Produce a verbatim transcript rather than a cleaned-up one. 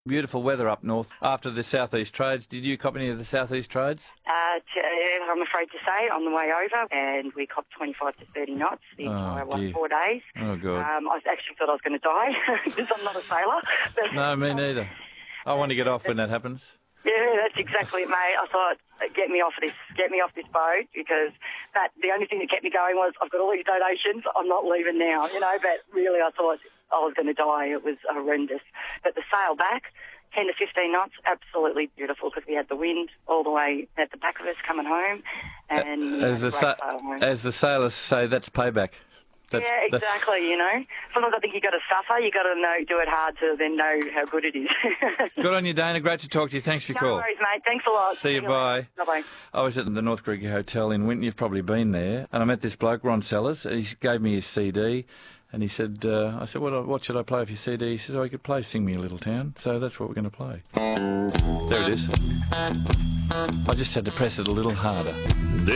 Beautiful weather up north after the southeast trades. Did you cop any of the southeast trades? Uh, to, I'm afraid to say, on the way over, and we copped twenty-five to thirty knots the entire Oh, dear. four days. Oh, God. Um, I actually thought I was going to die because I'm not a sailor. But, No, me neither. I want to get off when that happens. Yeah, that's exactly it, mate. I thought, get me off this, get me off this boat, because that the only thing that kept me going was I've got all these donations. I'm not leaving now, you know. But really, I thought I was going to die. It was horrendous. But the sail back, ten to fifteen knots, absolutely beautiful, because we had the wind all the way at the back of us coming home, and As the, sa- home. as the sailors say, that's payback. That's, yeah, exactly. That's... You know, sometimes I think you got to suffer. You got to know, do it hard to then know how good it is. Good on you, Dana. Great to talk to you. Thanks for your no call. worries, mate. Thanks a lot. See you. Bye. Bye bye. I was at the North Creek Hotel in Winton. You've probably been there, and I met this bloke, Ron Sellers. He gave me his C D. And he said, uh, I said, what, what should I play for your C D? He says, oh, you could play Sing Me a Little Town. So that's what we're going to play. There it is. I just had to press it a little harder.